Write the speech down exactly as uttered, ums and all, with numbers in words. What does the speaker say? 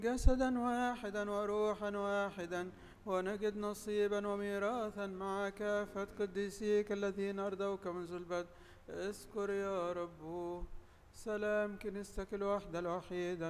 جسدا واحدا وروحا واحدا، ونجد نصيبا وميراثا مع كافة قديسيك الذين أرضوك منذ البدء. اذكر يا رب سلام كنيستك الوحدة الوحيدة